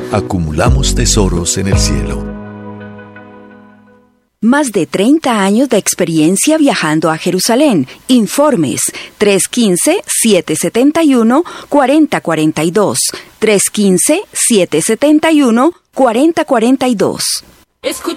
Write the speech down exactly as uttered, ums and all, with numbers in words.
Acumulamos tesoros en el cielo. Más de treinta años de experiencia viajando a Jerusalén. Informes tres uno cinco, siete siete uno, cuatro cero cuatro dos. tres uno cinco, siete siete uno, cuatro cero cuatro dos. Escucha